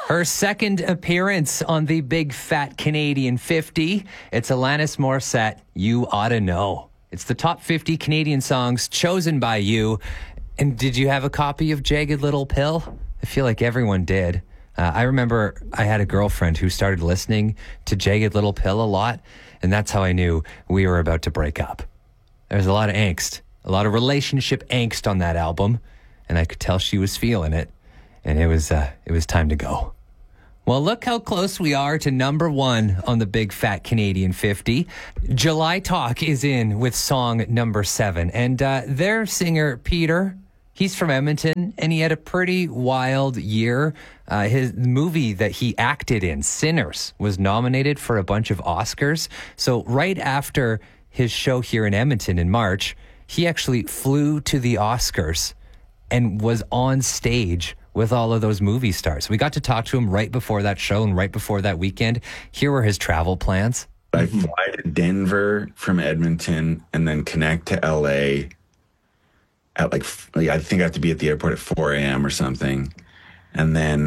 Her second appearance on the Big Fat Canadian 50. It's Alanis Morissette, You Oughta Know. It's the top 50 Canadian songs chosen by you. And did you have a copy of Jagged Little Pill? I feel like everyone did. I remember I had a girlfriend who started listening to Jagged Little Pill a lot, and that's how I knew we were about to break up. There was a lot of angst, a lot of relationship angst on that album, and I could tell she was feeling it, and it was time to go. Well, look how close we are to number one on the Big Fat Canadian 50. July Talk is in with song number 7, and their singer, Peter, he's from Edmonton, and he had a pretty wild year. His movie that he acted in, Sinners, was nominated for a bunch of Oscars. So right after his show here in Edmonton in March, he actually flew to the Oscars and was on stage with all of those movie stars. We got to talk to him right before that show and right before that weekend. Here were his travel plans. I fly to Denver from Edmonton and then connect to LA at I think I have to be at the airport at 4 a.m. or something. And then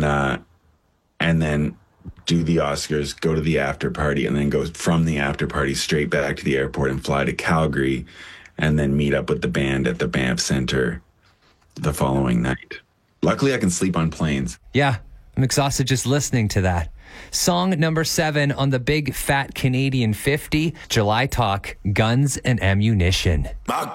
do the Oscars, go to the after party, and then go from the after party straight back to the airport and fly to Calgary and then meet up with the band at the Banff Center the following night. Luckily, I can sleep on planes. Yeah, I'm exhausted just listening to that. Song number 7 on the Big Fat Canadian 50, July Talk, Guns and Ammunition. My